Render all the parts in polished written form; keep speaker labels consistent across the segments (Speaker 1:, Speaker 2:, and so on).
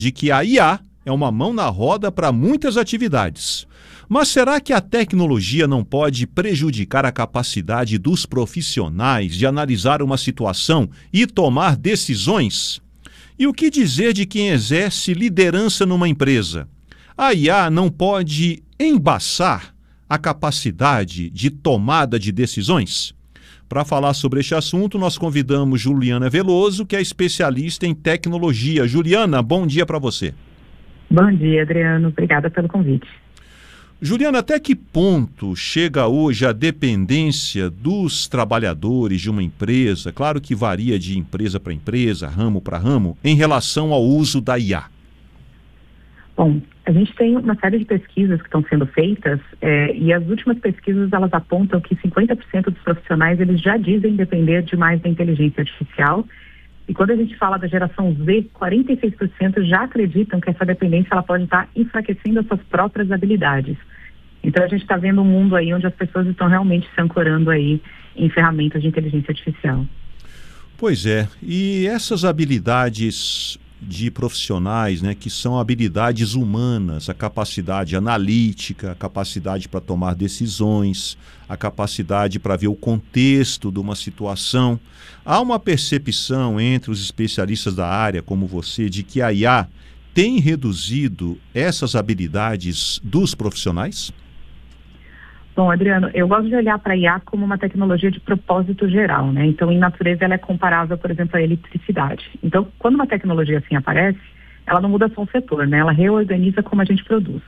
Speaker 1: de que a IA é uma mão na roda para muitas atividades. Mas será que a tecnologia não pode prejudicar a capacidade dos profissionais de analisar uma situação e tomar decisões? E o que dizer de quem exerce liderança numa empresa? A IA não pode embaçar a capacidade de tomada de decisões? Para falar sobre este assunto, nós convidamos Juliana Veloso, que é especialista em tecnologia. Juliana, bom dia para você.
Speaker 2: Bom dia, Adriano. Obrigada pelo convite.
Speaker 1: Juliana, até que ponto chega hoje a dependência dos trabalhadores de uma empresa, claro que varia de empresa para empresa, ramo para ramo, em relação ao uso da IA?
Speaker 2: Bom, a gente tem uma série de pesquisas que estão sendo feitas e as últimas pesquisas elas apontam que 50% dos profissionais eles já dizem depender demais da inteligência artificial. E quando a gente fala da geração Z, 46% já acreditam que essa dependência ela pode estar enfraquecendo as suas próprias habilidades. Então a gente está vendo um mundo aí onde as pessoas estão realmente se ancorando aí em ferramentas de inteligência artificial.
Speaker 1: Pois é, e essas habilidades de profissionais, né, que são habilidades humanas, a capacidade analítica, a capacidade para tomar decisões, a capacidade para ver o contexto de uma situação. Há uma percepção entre os especialistas da área, como você, de que a IA tem reduzido essas habilidades dos profissionais?
Speaker 2: Bom, Adriano, eu gosto de olhar para a IA como uma tecnologia de propósito geral, né? Então, em natureza, ela é comparável, por exemplo, à eletricidade. Então, quando uma tecnologia assim aparece, ela não muda só o setor, né? Ela reorganiza como a gente produz.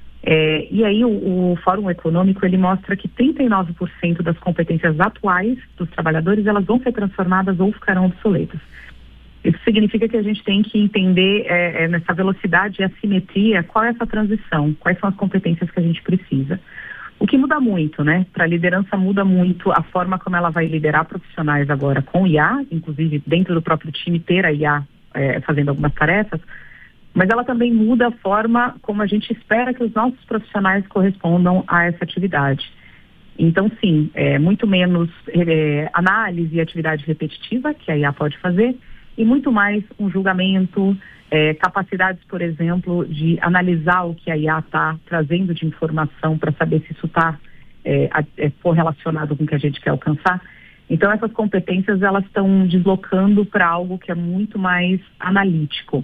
Speaker 2: E aí, o Fórum Econômico, ele mostra que 39% das competências atuais dos trabalhadores, elas vão ser transformadas ou ficarão obsoletas. Isso significa que a gente tem que entender, nessa velocidade e assimetria, qual é essa transição, quais são as competências que a gente precisa. O que muda muito, né? Para a liderança muda muito a forma como ela vai liderar profissionais agora com IA, inclusive dentro do próprio time ter a IA fazendo algumas tarefas, mas ela também muda a forma como a gente espera que os nossos profissionais correspondam a essa atividade. Então, sim, muito menos análise e atividade repetitiva, que a IA pode fazer, e muito mais um julgamento, capacidades, por exemplo, de analisar o que a IA está trazendo de informação para saber se isso está correlacionado com o que a gente quer alcançar. Então, essas competências, elas estão deslocando para algo que é muito mais analítico.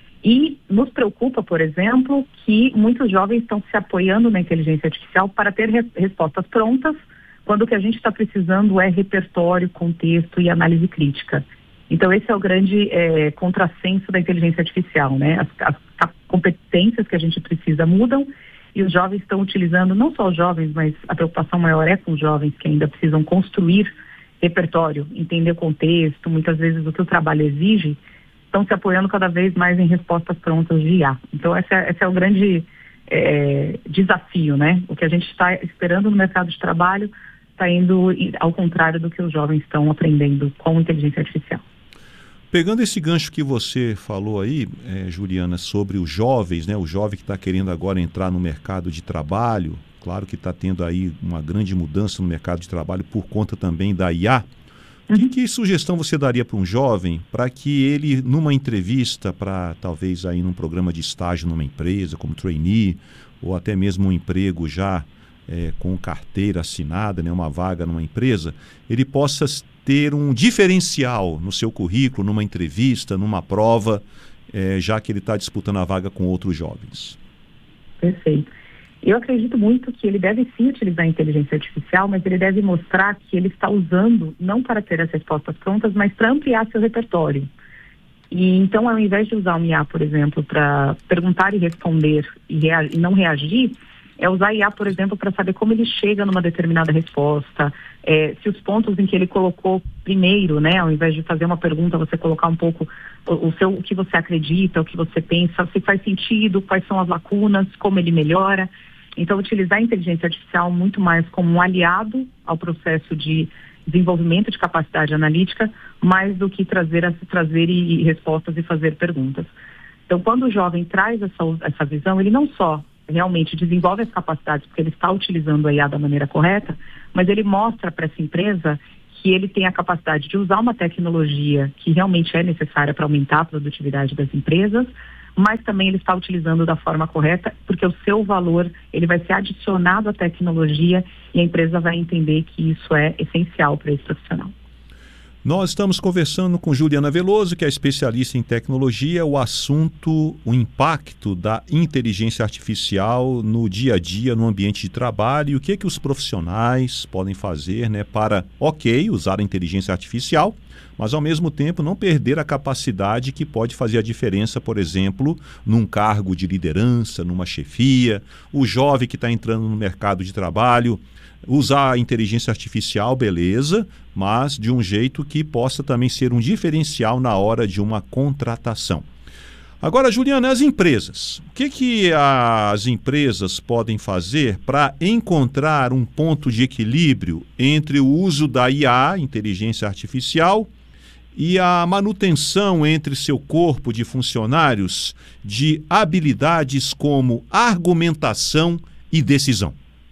Speaker 2: E nos preocupa, por exemplo, que muitos jovens estão se apoiando na inteligência artificial para ter respostas prontas, quando o que a gente está precisando é repertório, contexto e análise crítica. Então, esse é o grande contrassenso da inteligência artificial, né? As competências que a gente precisa mudam e os jovens estão utilizando, não só os jovens, mas a preocupação maior é com os jovens que ainda precisam construir repertório, entender o contexto, muitas vezes o que o trabalho exige, estão se apoiando cada vez mais em respostas prontas de IA. Então, esse é o grande desafio, né? O que a gente está esperando no mercado de trabalho está indo ao contrário do que os jovens estão aprendendo com inteligência artificial.
Speaker 1: Pegando esse gancho que você falou aí, Juliana, sobre os jovens, né? O jovem que está querendo agora entrar no mercado de trabalho, claro que está tendo aí uma grande mudança no mercado de trabalho por conta também da IA. Que sugestão você daria para um jovem para que ele, numa entrevista, para talvez aí num programa de estágio numa empresa, como trainee, ou até mesmo um emprego já com carteira assinada, né, uma vaga numa empresa, ele possa ter um diferencial no seu currículo, numa entrevista, numa prova, já que ele está disputando a vaga com outros jovens?
Speaker 2: Perfeito. Eu acredito muito que ele deve sim utilizar a inteligência artificial, mas ele deve mostrar que ele está usando não para ter as respostas prontas, mas para ampliar seu repertório. E então, ao invés de usar um IA, por exemplo, para perguntar e responder e não reagir, é usar IA, por exemplo, para saber como ele chega numa determinada resposta, se os pontos em que ele colocou primeiro, né, ao invés de fazer uma pergunta, você colocar um pouco o que você acredita, o que você pensa, se faz sentido, quais são as lacunas, como ele melhora. Então, utilizar a inteligência artificial muito mais como um aliado ao processo de desenvolvimento de capacidade analítica, mais do que trazer respostas e fazer perguntas. Então, quando o jovem traz essa visão, ele não só realmente desenvolve as capacidades porque ele está utilizando a IA da maneira correta, mas ele mostra para essa empresa que ele tem a capacidade de usar uma tecnologia que realmente é necessária para aumentar a produtividade das empresas, mas também ele está utilizando da forma correta, porque o seu valor ele vai ser adicionado à tecnologia e a empresa vai entender que isso é essencial para esse profissional.
Speaker 1: Nós estamos conversando com Juliana Veloso, que é especialista em tecnologia, o assunto, o impacto da inteligência artificial no dia a dia, no ambiente de trabalho, e o que os profissionais podem fazer, né, para, usar a inteligência artificial, mas ao mesmo tempo não perder a capacidade que pode fazer a diferença, por exemplo, num cargo de liderança, numa chefia, o jovem que está entrando no mercado de trabalho, usar a inteligência artificial, beleza, mas de um jeito que possa também ser um diferencial na hora de uma contratação. Agora, Juliana, as empresas. O que as empresas podem fazer para encontrar um ponto de equilíbrio entre o uso da IA, inteligência artificial, e a manutenção entre seu corpo de funcionários de habilidades como argumentação e decisão?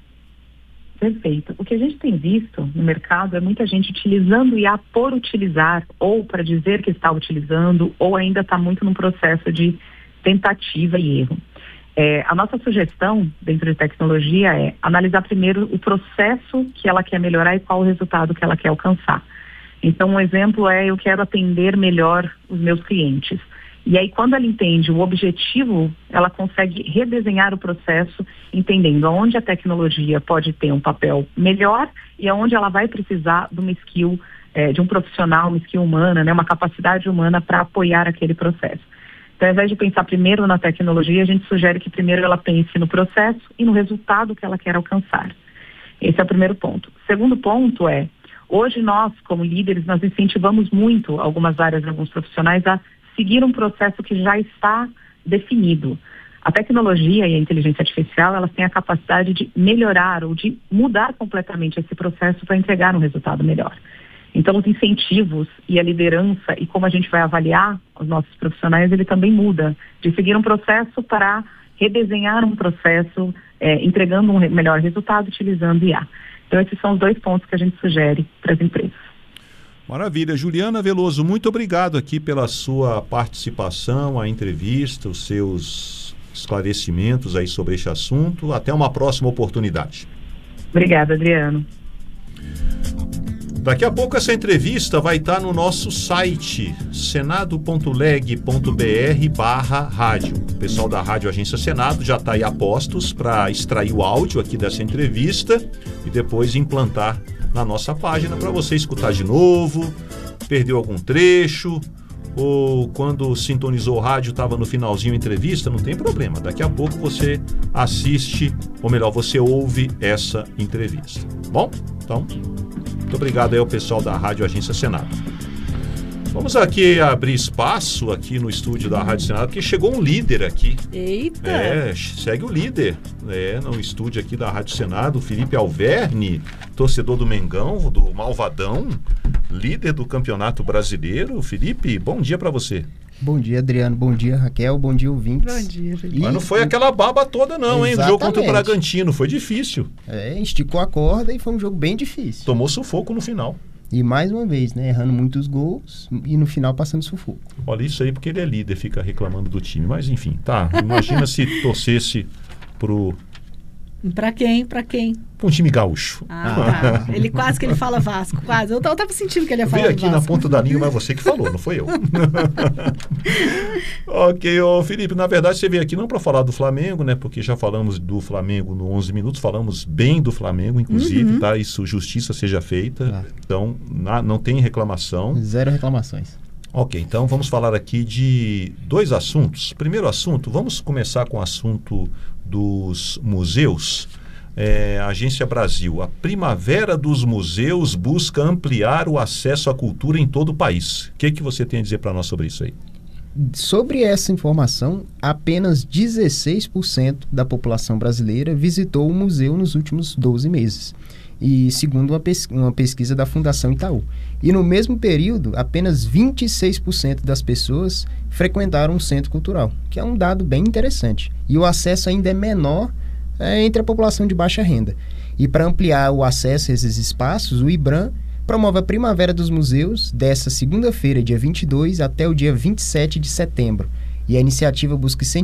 Speaker 2: Perfeito. O que a gente tem visto no mercado é muita gente utilizando o IA por utilizar, ou para dizer que está utilizando, ou ainda está muito num processo de tentativa e erro. A nossa sugestão dentro de tecnologia é analisar primeiro o processo que ela quer melhorar e qual o resultado que ela quer alcançar. Então, um exemplo é: eu quero atender melhor os meus clientes. E aí, quando ela entende o objetivo, ela consegue redesenhar o processo, entendendo aonde a tecnologia pode ter um papel melhor e aonde ela vai precisar de uma skill, de um profissional, uma skill humana, né, uma capacidade humana para apoiar aquele processo. Então, ao invés de pensar primeiro na tecnologia, a gente sugere que primeiro ela pense no processo e no resultado que ela quer alcançar. Esse é o primeiro ponto. O segundo ponto é: hoje nós, como líderes, nós incentivamos muito algumas áreas, alguns profissionais a seguir um processo que já está definido. A tecnologia e a inteligência artificial, elas têm a capacidade de melhorar ou de mudar completamente esse processo para entregar um resultado melhor. Então, os incentivos e a liderança e como a gente vai avaliar os nossos profissionais, ele também muda, de seguir um processo para redesenhar um processo, entregando um melhor resultado utilizando IA. Então, esses são os dois pontos que a gente sugere para as empresas.
Speaker 1: Maravilha. Juliana Veloso, muito obrigado aqui pela sua participação, a entrevista, os seus esclarecimentos aí sobre este assunto. Até uma próxima oportunidade.
Speaker 2: Obrigada, Adriano.
Speaker 1: Daqui a pouco essa entrevista vai estar no nosso site, senado.leg.br/rádio. O pessoal da Rádio Agência Senado já está aí a postos para extrair o áudio aqui dessa entrevista e depois implantar na nossa página para você escutar de novo, perdeu algum trecho, ou quando sintonizou o rádio estava no finalzinho da entrevista, não tem problema. Daqui a pouco você assiste, ou melhor, você ouve essa entrevista. Bom, então, muito obrigado aí ao pessoal da Rádio Agência Senado. Vamos aqui abrir espaço aqui no estúdio da Rádio Senado, porque chegou um líder aqui.
Speaker 3: Eita!
Speaker 1: Segue o líder, no estúdio aqui da Rádio Senado, Felipe Alverne, torcedor do Mengão, do Malvadão, líder do Campeonato Brasileiro. Felipe, bom dia para você.
Speaker 4: Bom dia, Adriano. Bom dia, Raquel. Bom dia, ouvintes.
Speaker 3: Bom dia, Felipe.
Speaker 1: Mas não foi aquela baba toda não, hein? O jogo contra o Bragantino foi difícil.
Speaker 4: Esticou a corda e foi um jogo bem difícil.
Speaker 1: Tomou sufoco no final.
Speaker 4: E mais uma vez, né, errando muitos gols e no final passando sufoco.
Speaker 1: Olha isso aí, porque ele é líder, fica reclamando do time. Mas enfim, tá. Imagina se torcesse pro...
Speaker 3: Pra quem? Pra quem?
Speaker 1: Pra um time gaúcho.
Speaker 3: Tá. Ele quase que ele fala Vasco, quase. Eu tava sentindo que ele ia falar Vasco.
Speaker 1: Veio aqui na ponta da língua, mas você que falou, não foi eu. Ok, Felipe, na verdade você veio aqui não para falar do Flamengo, né? Porque já falamos do Flamengo no 11 minutos, falamos bem do Flamengo, inclusive, tá? Isso, justiça seja feita. Então, não tem reclamação.
Speaker 4: Zero reclamações.
Speaker 1: Ok, então vamos falar aqui de dois assuntos. Primeiro assunto, vamos começar com o assunto dos museus. Agência Brasil, a Primavera dos Museus busca ampliar o acesso à cultura em todo o país. O que você tem a dizer para nós sobre isso aí?
Speaker 4: Sobre essa informação, apenas 16% da população brasileira visitou o museu nos últimos 12 meses. E segundo uma pesquisa da Fundação Itaú. E no mesmo período, apenas 26% das pessoas frequentaram um centro cultural, que é um dado bem interessante. E o acesso ainda é menor entre a população de baixa renda. E para ampliar o acesso a esses espaços, o IBRAM promove a Primavera dos Museus dessa segunda-feira, dia 22, até o dia 27 de setembro. E a iniciativa busca